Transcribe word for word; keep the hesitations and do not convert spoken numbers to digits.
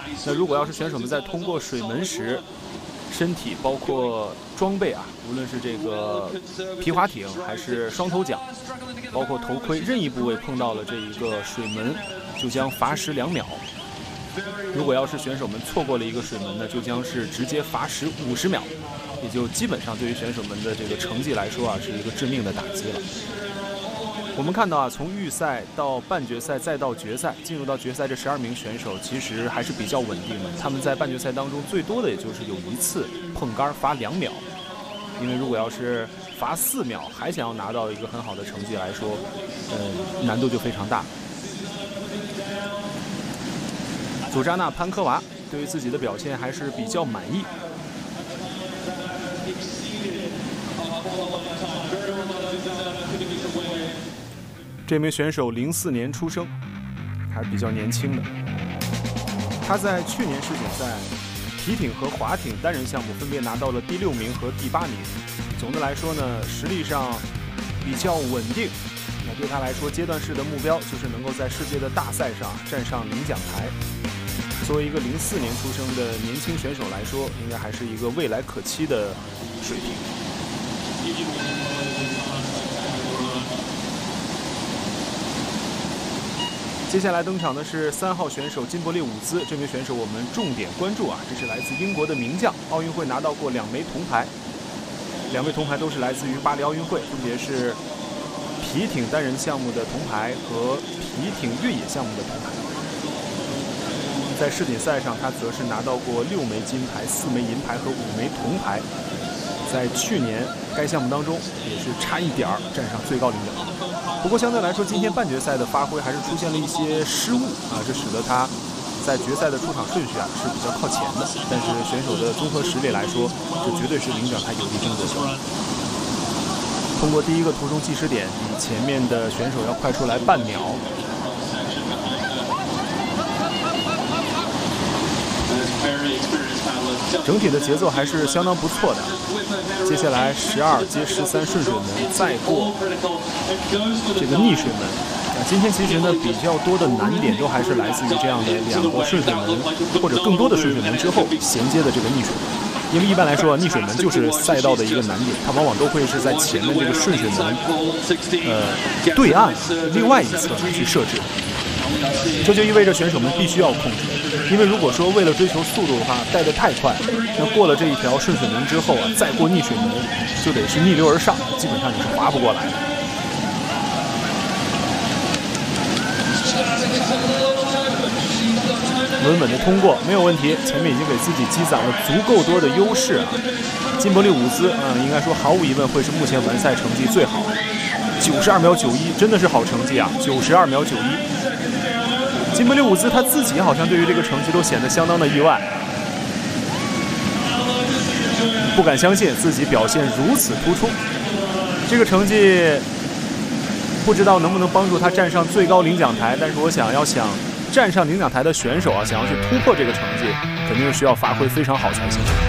那如果要是选手们在通过水门时，身体包括装备啊，无论是这个皮划艇还是双头桨，包括头盔，任意部位碰到了这一个水门，就将罚时两秒。如果要是选手们错过了一个水门呢，就将是直接罚时五十秒，也就基本上对于选手们的这个成绩来说啊，是一个致命的打击了。我们看到啊，从预赛到半决赛再到决赛，进入到决赛这十二名选手其实还是比较稳定的。他们在半决赛当中最多的也就是有一次碰杆罚两秒，因为如果要是罚四秒还想要拿到一个很好的成绩来说，呃，难度就非常大。祖扎纳潘科娃对于自己的表现还是比较满意。这名选手零四年出生，还是比较年轻的。他在去年世锦赛皮艇和划艇单人项目分别拿到了第六名和第八名。总的来说呢，实力上比较稳定。那对他来说，阶段式的目标就是能够在世界的大赛上站上领奖台。作为一个零四年出生的年轻选手来说，应该还是一个未来可期的水平。接下来登场的是三号选手金伯利伍兹，这名选手我们重点关注啊，这是来自英国的名将，奥运会拿到过两枚铜牌，两枚铜牌都是来自于巴黎奥运会，分别是皮艇单人项目的铜牌和皮艇越野项目的铜牌。在世锦赛上，他则是拿到过六枚金牌、四枚银牌和五枚铜牌。在去年该项目当中，也是差一点儿站上最高领奖台。不过相对来说，今天半决赛的发挥还是出现了一些失误啊，这使得他在决赛的出场顺序啊是比较靠前的。但是选手的综合实力来说，这绝对是领奖台有力争夺球。通过第一个途中计时点，比前面的选手要快出来半秒。整体的节奏还是相当不错的。接下来十二接十三顺水门，再过这个逆水门。啊，今天其实呢比较多的难点都还是来自于这样的两个顺水门，或者更多的顺水门之后衔接的这个逆水门。因为一般来说，逆水门就是赛道的一个难点，它往往都会是在前面这个顺水门，呃，对岸另外一侧去设置。这就意味着选手们必须要控制，因为如果说为了追求速度的话，带得太快，那过了这一条顺水门之后啊，再过逆水门就得是逆流而上，基本上你是划不过来的。稳稳的通过，没有问题，前面已经给自己积攒了足够多的优势啊。金伯利伍兹啊、嗯，应该说毫无疑问会是目前完赛成绩最好的，九十二秒九一，真的是好成绩啊，九十二秒九一。金伯利伍兹他自己好像对于这个成绩都显得相当的意外，不敢相信自己表现如此突出。这个成绩不知道能不能帮助他站上最高领奖台，但是我想要想站上领奖台的选手啊，想要去突破这个成绩，肯定是需要发挥非常好才行。